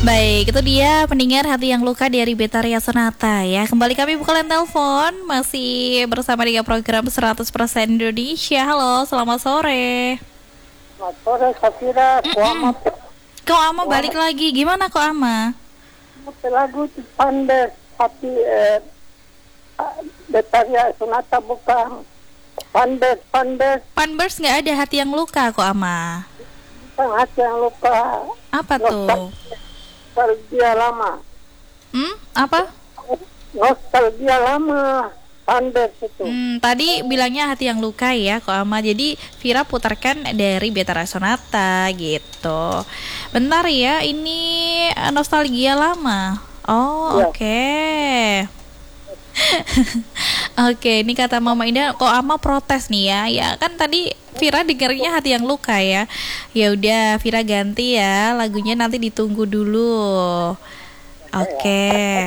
Baik, itu dia pendengar Hati yang Luka dari Betharia Sonata ya. Kembali kami buka line telepon, masih bersama dengan program 100% Indonesia. Halo, selamat sore. Selamat sore, Safira. Kok Ama balik lagi? Gimana kok Ama? Lagu Pandes, tapi Betharia Sonata bukan. Pandes. Panbers nggak ada Hati yang Luka kok Ama. Bukan Hati yang Luka. Apa tuh? Nostalgia lama. Apa? Nostalgia lama. Pandes itu. Tadi bilangnya Hati yang Luka ya kok Ama. Jadi Vira putarkan dari Betharia Sonata gitu. Bentar ya, ini nostalgia lama. Oh, Ya. oke. Oke, ini kata Mama Indah, kok Ama protes nih ya. Ya kan tadi Vira dengarnya Hati yang Luka ya. Ya udah, Vira ganti ya. Lagunya nanti ditunggu dulu. Oke.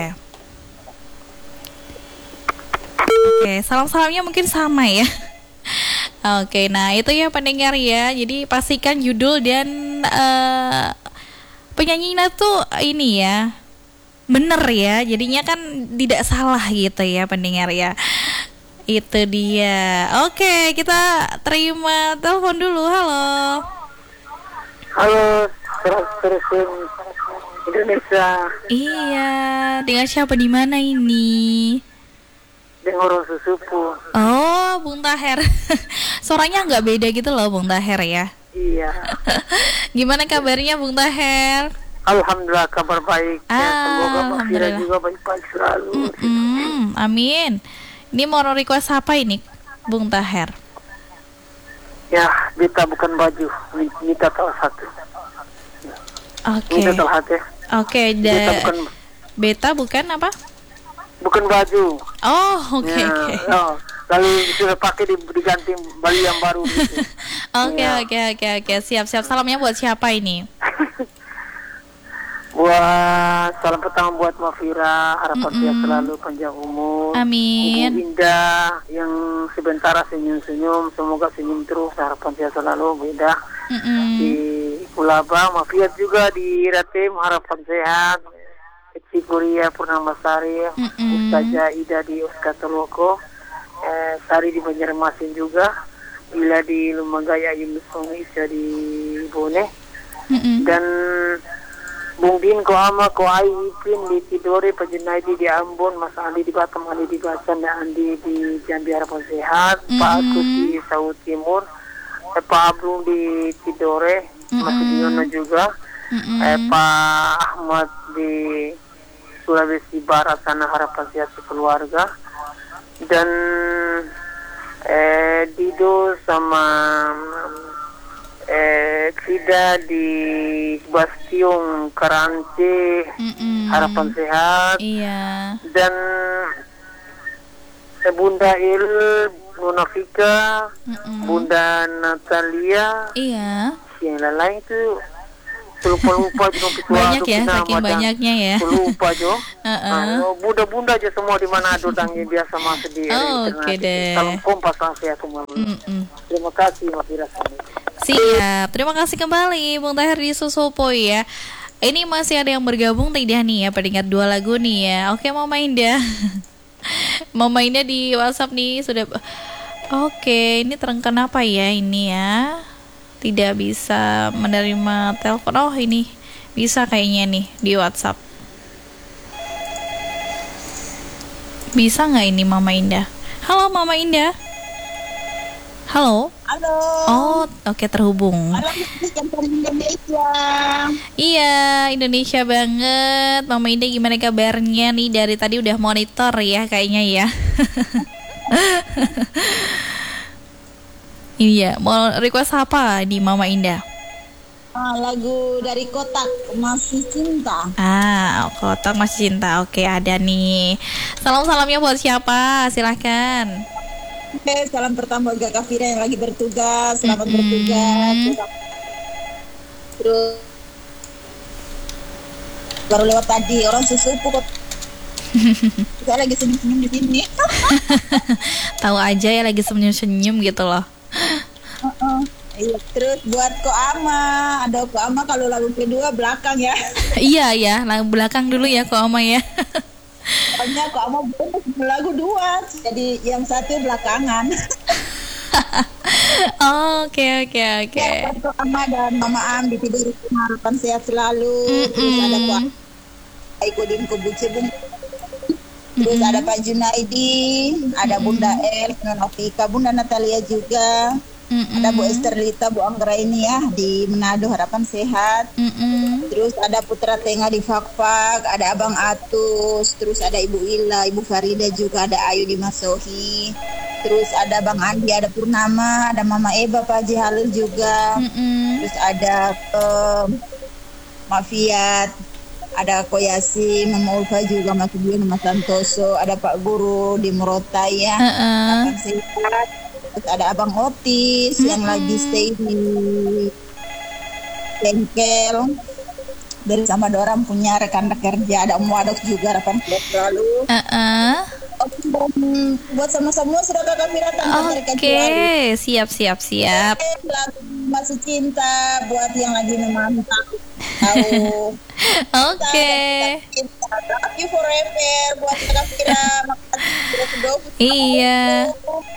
Oke, salam-salamnya mungkin sama ya. Oke, nah itu ya pendengar ya. Jadi pastikan judul dan penyanyinya tuh ini ya, bener ya, jadinya kan tidak salah gitu ya pendengar ya. Itu dia. Oke, kita terima telepon dulu. Halo. Halo, 100% Indonesia. Iya, dengan siapa di mana ini? Dengan orang susupu. Oh, Bung Taher. Suaranya nggak beda gitu loh Bung Taher ya. Iya. Gimana kabarnya Bung Taher? Alhamdulillah kabar baik. Ya, semoga Mbak Fira Alhamdulillah. juga baik-baik selalu. Amin. Ini mau request apa ini Bung Taher? Ya, Beta bukan baju, Beta salah satu. Oke. Beta salah hati. Oke, Beta bukan apa? Bukan baju. Oh, oke. Ya, oh, lalu sudah pakai diganti baju yang baru gitu. Oke. Siap. Salamnya buat siapa ini? Buat salam pertama buat Mafira, harapan dia selalu panjang umur. Amin. Ibu Indah yang sebentar senyum-senyum, semoga senyum terus, harapan dia selalu beda. Di Kulaba, Mafia juga di Ratim, harapan sehat. Kecil Kuria Purnamasari, Ustazah Ida di Uskatoloko, Sari di Banjarmasin juga, Ila di Lumagaya Yunus Isya di Bone, dan Bung Din ko Ama ko Ai Ipin di Tidore, Pak Junaidi di Ambon, Mas Andi di Batam, Andi di Bacan, dan Andi di Jambi harapan sehat, Pak Agus di Saud Timur, Pak Abrung di Tidore, Mas Diono juga, Pak Ahmad di Sulawesi Barat sana harapan sehat keluarga, dan Dido sama Frida di Bastion Karance harapan sehat. Iya. Dan Bunda Il, Nona Fika, Bunda Natalia, Iya. yang lain itu lupa juga Banyak ya, saking banyaknya ya. lupa jo. Bunda-bunda aja semua di Manado dan yang biasa masuk di Oke deh. Salam kompas langsung ya kembali. Terima kasih Mas Ira. Siap. Terima kasih kembali Bung Taher di Susopo ya. Ini masih ada yang bergabung tidak nih ya, pendengar 2 lagu nih ya. Oke, Mama Indah. Mama Indah di WhatsApp nih sudah. Oke, ini terengkan apa ya ini ya? Tidak bisa menerima telepon. Oh, ini bisa kayaknya nih di WhatsApp. Bisa nggak ini Mama Indah? Halo Mama Indah. Halo. Halo. Oh, oke terhubung. Halo, Indonesia. Iya, Indonesia banget. Mama Indah gimana kabarnya nih? Dari tadi udah monitor ya kayaknya ya. Iya, mau request apa di Mama Indah? Lagu dari Kotak Masih Cinta. Kotak Masih Cinta. Oke, ada nih. Salam-salamnya buat siapa? Silahkan. Oke, salam pertama buat Kak Fira yang lagi bertugas. Selamat bertugas. Terus baru lewat tadi orang susupu kok. Saya lagi senyum-senyum di sini. Tahu aja ya lagi senyum-senyum gitu loh. Iya, terus buat Koama, ada Koama kalau lagu kedua belakang ya. Iya ya, lagu belakang dulu ya kok Oma ya. Soalnya Koama lagu dua, jadi yang satu belakangan. Oke oke oke. Ya, buat Koama dan Mama Am di tidur harapan sehat selalu. Terus ada Koama ikutin kebuci bung. Terus ada Pak Junaidi, ada Bunda El, Nona Fika, Bunda Natalia juga. Ada Bu Esterlita, Bu Anggra ini ya di Manado harapan sehat. Terus ada Putra Tengah di Fakfak, ada Abang Atus, terus ada Ibu Ila, Ibu Farida juga, ada Ayu di Masohi. Terus ada Bang Andi, ada Purnama, ada Mama Eba, Pak Haji Halil juga. Terus ada Mafiat, ada Koyasi, Mama Ulfa juga, Mas Bion, Mas Santoso, ada Pak Guru di Morotai ya. Harapan sehat. Terus ada Abang Otis yang lagi stay di bengkel. Dari sama orang punya rekan kerja, ada Om Wadok juga harapan sehat selalu. Buat sama-sama sudah kakak Mira tanpa mereka Oke, siap. Masih cinta buat yang lagi memantau. Tahu. Oke. Love you forever buat kakak Mira. Iya.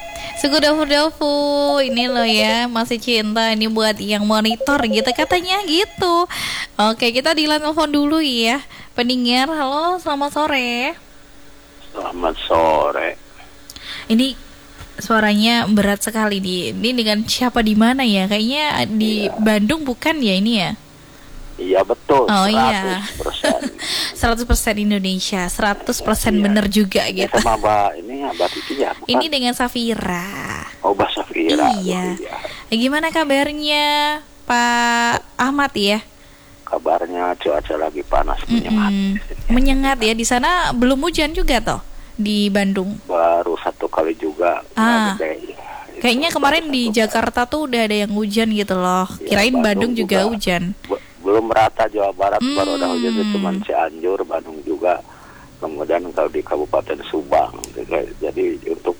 Sugudofu ini loh ya, masih cinta ini buat yang monitor gitu katanya gitu. Oke, kita di line telepon dulu ya. Pendengar, halo, selamat sore. Selamat sore. Ini suaranya berat sekali ini dengan siapa di mana ya? Kayaknya di Bandung bukan ya ini ya? Iya betul. Oh 100%. iya. 100% Indonesia, 100% bener juga gitu. Sama Mbak ini Mbak Titi ya? Bukan? Ini dengan Safira. Oh Mbak Safira. Iya. Gimana kabarnya Pak Ahmad ya? Kabarnya cuaca lagi panas menyengat. Menyengat ya, di sana belum hujan juga toh di Bandung. Baru satu kali juga. Kayaknya kemarin di Jakarta tuh udah ada yang hujan gitu loh. Kirain Bandung juga hujan. Belum merata Jawa Barat, baru ada hujan itu cuma Cianjur, Bandung juga. Kemudian kalau di Kabupaten Subang, jadi untuk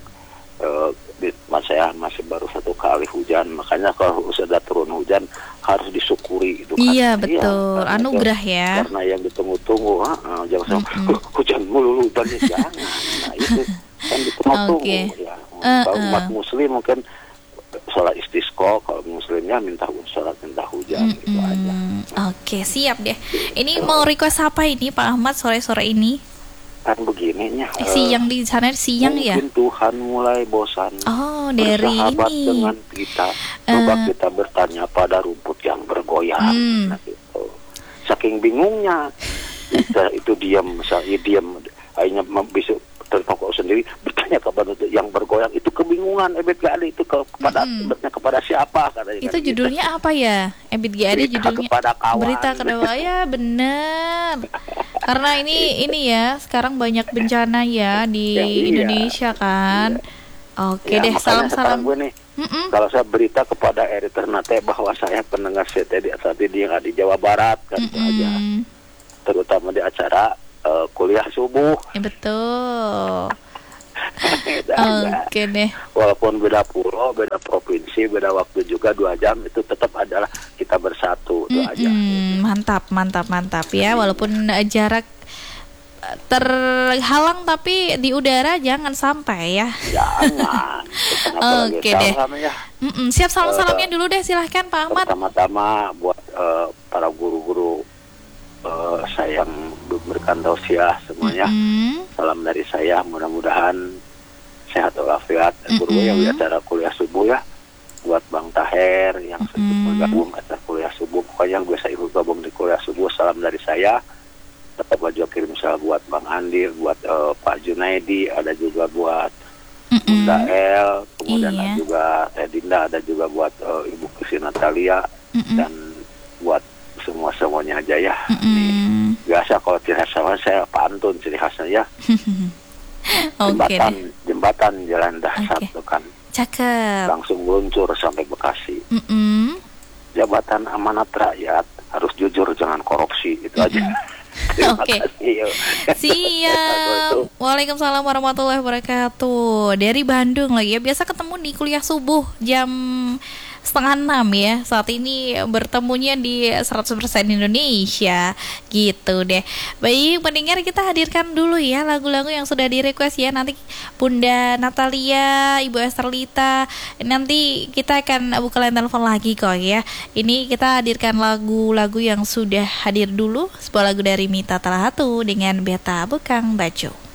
di saya masih baru satu kali hujan, makanya kalau sudah turun hujan harus disyukuri itu kan. Iya betul, anugerah ya. Karena yang ditunggu-tunggu, jangan hujan mulu hujannya jangan. Nah itu kan ditunggu-tunggu ya. Kalau umat Muslim mungkin sholat istisqa, kalau Muslimnya sholat minta hujan gitu aja. Oke, siap deh. Ini mau request apa ini Pak Ahmad sore-sore ini? Kan begininya. Siang di sana siang ya? Mungkin Tuhan mulai bosan. Oh, dari bersahabat ini. dengan kita. Coba kita bertanya pada rumput yang bergoyang. Nah, gitu. Saking bingungnya, kita itu diam, akhirnya bisa terpokok sendiri bertanya kepada yang bergoyang itu kebingungan Ebit Gade itu kepada siapa katanya. Itu judulnya apa ya? Ebit Gade judulnya kepada kawan. Berita kedua ya bener. Karena ini ya sekarang banyak bencana ya di Indonesia kan. Oke deh, salam-salam. Kalau saya berita kepada Eri Ternate bahwa saya pendengar CTD saat ini yang ada di Jawa Barat kan aja. Terutama di acara kuliah subuh. Ya betul. Oke deh. Walaupun beda pulau, beda provinsi, beda waktu juga 2 jam itu tetap adalah kita bersatu itu aja. Mantap ya. Walaupun jarak terhalang tapi di udara jangan sampai ya. Jangan. Oke deh. Siap salam-salamnya dulu deh silahkan Pak Ahmad. Pertama-tama buat para guru-guru saya yang memberikan tausiah semuanya. Salam dari saya, mudah-mudahan sehat walafiat. Guru yang di acara kuliah subuh ya. Buat Bang Taher yang sedang bergabung acara kuliah subuh, pokoknya yang biasa ikut gabung di kuliah subuh, salam dari saya. Tetap juga kirim salam buat Bang Andir, buat Pak Junaidi, ada juga buat Bunda El, kemudian ada juga Teh Dinda, ada juga buat Ibu Kusi Natalia, dan buat semuanya aja ya. Biasa kalau ciri khas saya pantun ciri khasnya ya. Jembatan Jalan Dahsyat itu kan. Cakep. Langsung meluncur sampai Bekasi. Jabatan amanat rakyat harus jujur jangan korupsi itu aja. Oke. Siap. Waalaikumsalam warahmatullahi wabarakatuh. Dari Bandung lagi ya. Biasa ketemu di kuliah subuh jam 5:30 ya. Saat ini bertemunya di 100% Indonesia gitu deh. Baik pendengar, kita hadirkan dulu ya lagu-lagu yang sudah di request ya. Nanti Bunda Natalia, Ibu Esterlita, nanti kita akan buka line telepon lagi kok ya. Ini kita hadirkan lagu-lagu yang sudah hadir dulu. Sebuah lagu dari Mita Talahatu dengan Beta Bekang Baju.